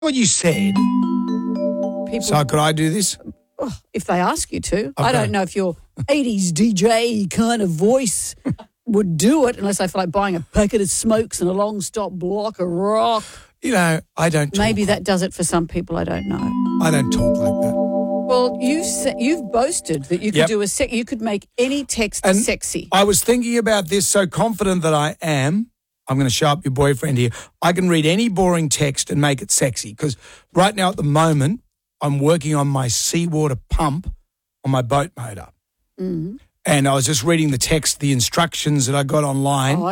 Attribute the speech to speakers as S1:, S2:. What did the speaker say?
S1: what you said.
S2: People,
S1: So could I do this?
S2: if they ask you to.
S1: Okay.
S2: I don't know if your 80s DJ kind of voice would do it unless I feel like buying a packet of smokes and a long stop block of rock.
S1: You know, I don't talk
S2: Maybe
S1: like,
S2: that does it for some people. I don't know.
S1: I don't talk like that.
S2: Well, you've boasted that you could
S1: Yep.
S2: do you could make any text
S1: And
S2: sexy.
S1: I was thinking about this, so confident that I am. I'm going to show up your boyfriend here. I can read any boring text and make it sexy because right now at the moment, I'm working on my seawater pump on my boat motor.
S2: Mm-hmm.
S1: And I was just reading the text, the instructions that I got online.
S2: Oh,